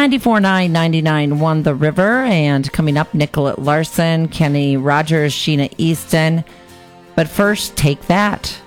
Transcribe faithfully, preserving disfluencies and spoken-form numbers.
ninety-four point nine, ninety-nine won The River. And coming up, Nicolette Larson, Kenny Rogers, Sheena Easton. But first, Take That.